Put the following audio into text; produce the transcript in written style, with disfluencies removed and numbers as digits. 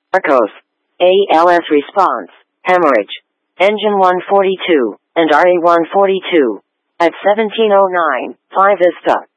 Arcos. ALS response. Hemorrhage. Engine 142, and RA 142. At 1709, 5 Vista.